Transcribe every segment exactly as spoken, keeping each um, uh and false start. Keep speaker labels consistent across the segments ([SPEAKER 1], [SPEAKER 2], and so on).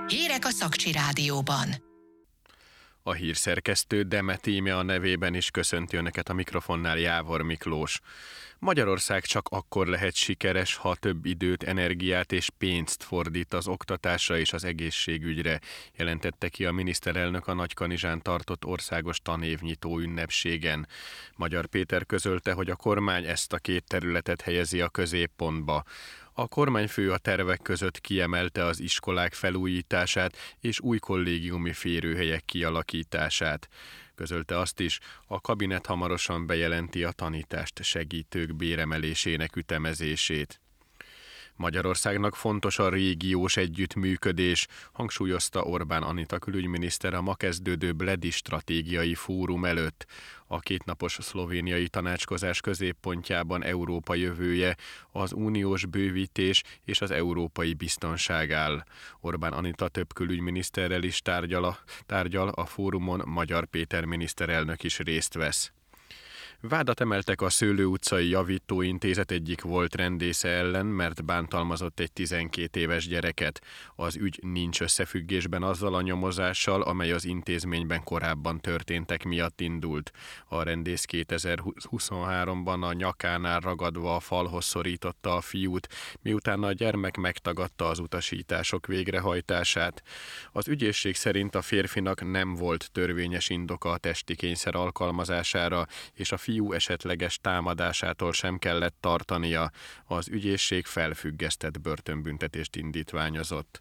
[SPEAKER 1] Hírek a Szakcsi Rádióban.
[SPEAKER 2] A hírszerkesztő Demet Íme a nevében is köszönti önöket, a mikrofonnál Jávor Miklós. Magyarország csak akkor lehet sikeres, ha több időt, energiát és pénzt fordít az oktatásra és az egészségügyre, jelentette ki a miniszterelnök a Nagykanizsán tartott országos tanévnyitó ünnepségen. Magyar Péter közölte, hogy a kormány ezt a két területet helyezi a középpontba. A kormányfő a tervek között kiemelte az iskolák felújítását és új kollégiumi férőhelyek kialakítását. Közölte azt is, a kabinet hamarosan bejelenti a tanítást segítők béremelésének ütemezését. Magyarországnak fontos a régiós együttműködés, hangsúlyozta Orbán Anita külügyminiszter a ma kezdődő Bledi stratégiai fórum előtt. A kétnapos szlovéniai tanácskozás középpontjában Európa jövője, az uniós bővítés és az európai biztonság áll. Orbán Anita több külügyminiszterrel is tárgyal a, tárgyal a fórumon, Magyar Péter miniszterelnök is részt vesz. Vádat emeltek a Szőlő utcai javítóintézet egyik volt rendésze ellen, mert bántalmazott egy tizenkét éves gyereket. Az ügy nincs összefüggésben azzal a nyomozással, amely az intézményben korábban történtek miatt indult. A rendész kétezer-huszonháromban a nyakánál ragadva a falhoz szorította a fiút, miután a gyermek megtagadta az utasítások végrehajtását. Az ügyészség szerint a férfinak nem volt törvényes indoka a testi kényszer alkalmazására, és a fiú esetleges támadásától sem kellett tartania. Az ügyészség felfüggesztett börtönbüntetést indítványozott.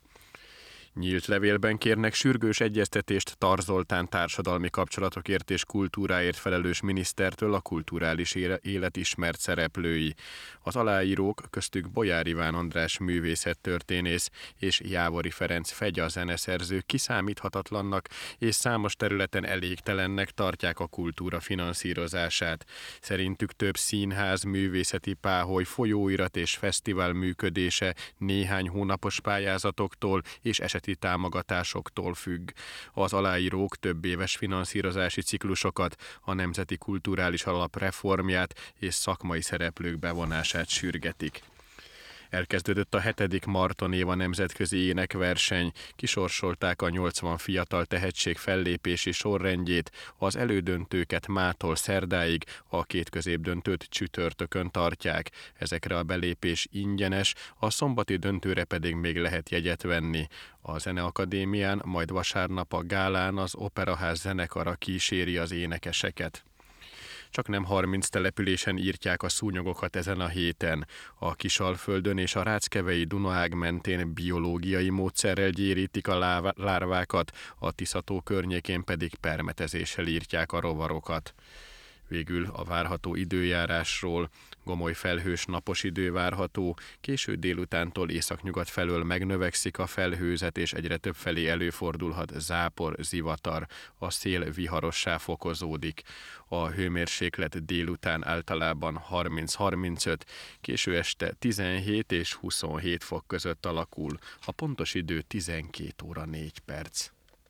[SPEAKER 2] Nyílt levélben kérnek sürgős egyeztetést Tar Zoltán társadalmi kapcsolatokért és kultúráért felelős minisztertől a kulturális élet ismert szereplői. Az aláírók köztük Bolyár Iván András művészettörténész és Jávori Ferenc Fegya zeneszerző kiszámíthatatlannak és számos területen elégtelennek tartják a kultúra finanszírozását. Szerintük több színház, művészeti páholy, folyóirat és fesztivál működése néhány hónapos pályázatoktól és esetleg támogatásoktól függ. Az aláírók több éves finanszírozási ciklusokat, a Nemzeti Kulturális Alap reformját és szakmai szereplők bevonását sürgetik. Elkezdődött a hetedik Marton Éva nemzetközi énekverseny, kisorsolták a nyolcvan fiatal tehetség fellépési sorrendjét, az elődöntőket mától szerdáig, a két középdöntőt csütörtökön tartják. Ezekre a belépés ingyenes, a szombati döntőre pedig még lehet jegyet venni. A Zeneakadémián, majd vasárnap a gálán az Operaház zenekara kíséri az énekeseket. Csak nem harminc településen írtják a szúnyogokat ezen a héten. A Kisalföldön és a Ráckevei Dunaág mentén biológiai módszerrel gyérítik a lárvákat, a Tiszató környékén pedig permetezéssel írtják a rovarokat. Végül a várható időjárásról: gomoly felhős napos idő várható, késő délutántól északnyugat felől megnövekszik a felhőzet, és egyre több felé előfordulhat zápor, zivatar, a szél viharossá fokozódik. A hőmérséklet délután általában harminc-harmincöt, késő este tizenhét és huszonhét fok között alakul, a pontos idő tizenkét óra négy perc.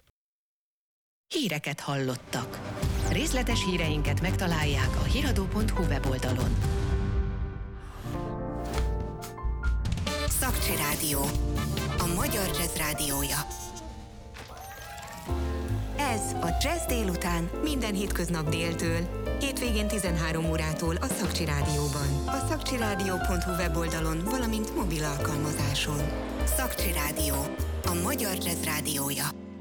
[SPEAKER 1] Híreket hallottak. Részletes híreinket megtalálják a hiradó pont hu weboldalon. Szakcsi Rádió, a magyar jazz rádiója. Ez a Jazz délután minden hétköznap déltől, hétvégén tizenhárom órától a Szakcsi Rádióban. A szakcsirádió pont hu weboldalon, valamint mobil alkalmazáson. Szakcsi Rádió, a magyar jazz rádiója.